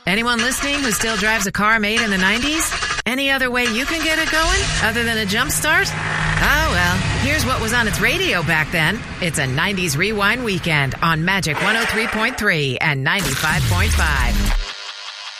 Anyone listening who still drives a car made in the 90s? Any other way you can get it going other than a jump start? Oh, well, here's what was on its radio back then. It's a 90s Rewind weekend on Magic 103.3 and 95.5.